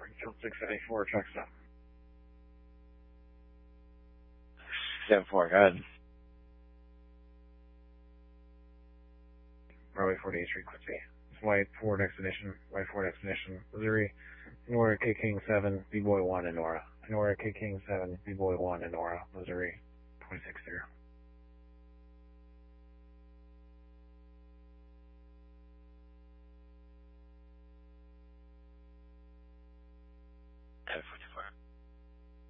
Springfield 674, truck stop. 7-4, go ahead. Runway 48 frequency. White Ford Expedition, Missouri. Nora K King 7, B-Boy 1 in Nora. Nora K King 7, B-Boy 1 in Nora, Missouri. 26 there.